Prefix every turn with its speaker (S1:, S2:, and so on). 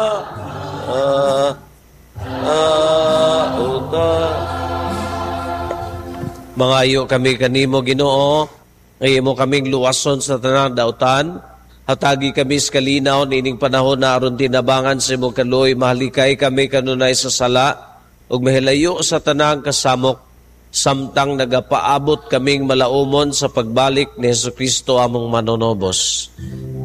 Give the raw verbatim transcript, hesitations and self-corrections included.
S1: uh, uh, uta. Mangayo kami kanimo, Ginoo, ngayon mo kaming luwason sa tanang dautan, hatagi kami sa kalinaw nining panahon na aron tinabangan sa imong kaluoy, mahalikay kami kanunay sa sala, ug mahilayo sa tanang kasamok, samtang nagapaabot kaming malaumon sa pagbalik ni Jesucristo among manonobos.